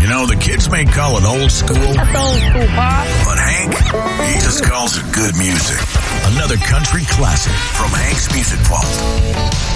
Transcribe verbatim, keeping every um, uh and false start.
You know, the kids may call it old school. That's old school, Pop. But Hank, he just calls it good music. Another country classic from Hank's Music Vault.